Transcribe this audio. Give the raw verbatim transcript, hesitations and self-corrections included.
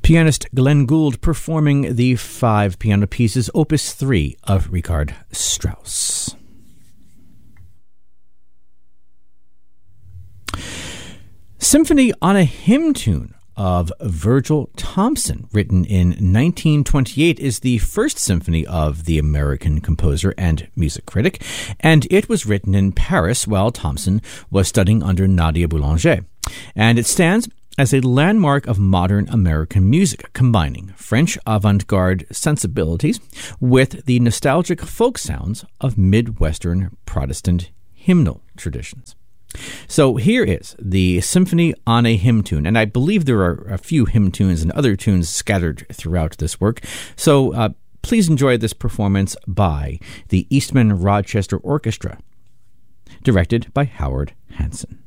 Pianist Glenn Gould performing the five piano pieces, Opus three of Richard Strauss. Symphony on a Hymn Tune of Virgil Thomson, written in nineteen twenty-eight, is the first symphony of the American composer and music critic, and it was written in Paris while Thomson was studying under Nadia Boulanger. And it stands as a landmark of modern American music, combining French avant-garde sensibilities with the nostalgic folk sounds of Midwestern Protestant hymnal traditions. So here is the Symphony on a Hymn Tune, and I believe there are a few hymn tunes and other tunes scattered throughout this work. So uh, please enjoy this performance by the Eastman Rochester Orchestra, directed by Howard Hanson.